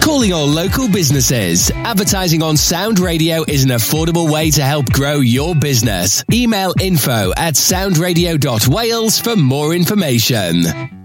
Calling all local businesses. Advertising on Sound Radio is an affordable way to help grow your business. Email info@soundradio.wales for more information.